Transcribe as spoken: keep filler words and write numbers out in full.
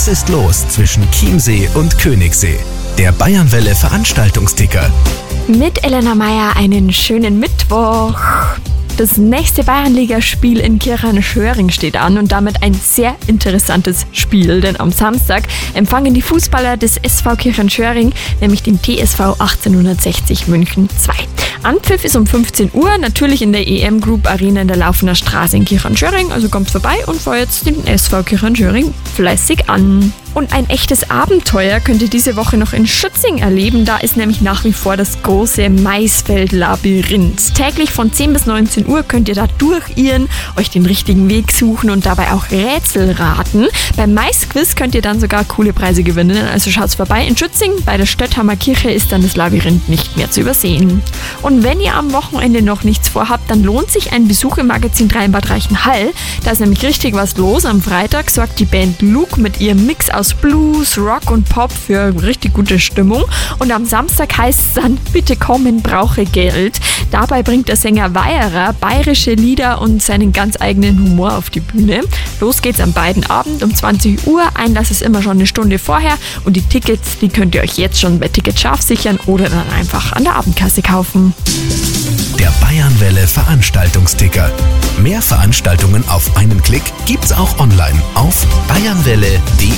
Was ist los zwischen Chiemsee und Königssee? Der Bayernwelle Veranstaltungsticker. Mit Elena Meyer einen schönen Mittwoch. Das nächste Bayernligaspiel in Kirchheim-Schöring steht an und damit ein sehr interessantes Spiel, denn am Samstag empfangen die Fußballer des S V Kirchheim-Schöring nämlich den T S V achtzehnhundertsechzig München zwei. Anpfiff ist um fünfzehn Uhr, natürlich in der E M Group Arena in der Laufener Straße in Kirchheim-Schöring, also kommt vorbei und feuert den S V Kirchheim-Schöring fleißig an. Und ein echtes Abenteuer könnt ihr diese Woche noch in Schützing erleben. Da ist nämlich nach wie vor das große Maisfeld-Labyrinth. Täglich von zehn bis neunzehn Uhr könnt ihr da durchirren, euch den richtigen Weg suchen und dabei auch Rätsel raten. Beim Maisquiz könnt ihr dann sogar coole Preise gewinnen. Also schaut's vorbei in Schützing. Bei der Stötthammer Kirche ist dann das Labyrinth nicht mehr zu übersehen. Und wenn ihr am Wochenende noch nichts vorhabt, dann lohnt sich ein Besuch im Magazin drei in Bad Reichenhall. Da ist nämlich richtig was los. Am Freitag sorgt die Band Luke mit ihrem Mix aus Blues, Rock und Pop für richtig gute Stimmung. Und am Samstag heißt es dann, bitte kommen, brauche Geld. Dabei bringt der Sänger Weierer bayerische Lieder und seinen ganz eigenen Humor auf die Bühne. Los geht's am beiden Abend um zwanzig Uhr. Einlass ist immer schon eine Stunde vorher und die Tickets, die könnt ihr euch jetzt schon bei Ticket scharf sichern oder dann einfach an der Abendkasse kaufen. Der Bayernwelle Veranstaltungsticker. Mehr Veranstaltungen auf einen Klick gibt's auch online auf bayernwelle punkt de.